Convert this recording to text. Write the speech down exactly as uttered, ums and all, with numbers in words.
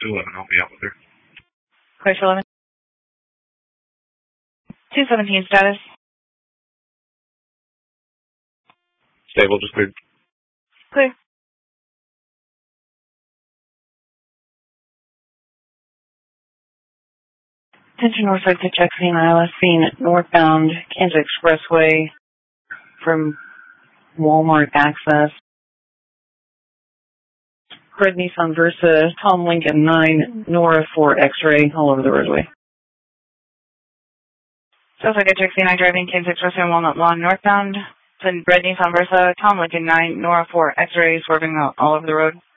two eleven, I'll be out with her. Clear for eleven. two seventeen status. Stable, just cleared. Clear. Attention Northside to check scene I L S scene northbound Kansas Expressway from Walmart access. Red Nissan Versa, Tom Lincoln nine, Nora four X-ray, all over the roadway. Sounds like a check scene I driving Kansas Expressway Walnut Lawn northbound. Then Red Nissan Versa, Tom Lincoln nine, Nora four X-ray, swerving all over the road.